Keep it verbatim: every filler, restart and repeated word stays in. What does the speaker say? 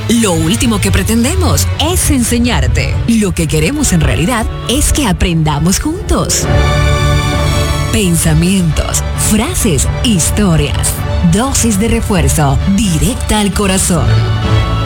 Lo último que pretendemos es enseñarte. Lo que queremos en realidad es que aprendamos juntos. Pensamientos, frases, historias. Dosis de refuerzo, directa al corazón.